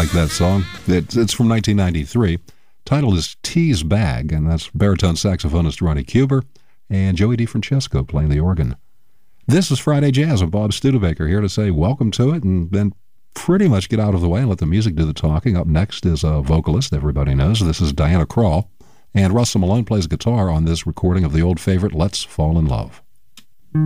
like that song. It's from 1993. Title is Tease Bag, and that's baritone saxophonist Ronnie Cuber and Joey DeFrancesco playing the organ. This is Friday Jazz. I'm Bob Studebaker here to say welcome to it and then pretty much get out of the way and let the music do the talking. Up next is a vocalist everybody knows. This is Diana Krall, and Russell Malone plays guitar on this recording of the old favorite Let's Fall in Love.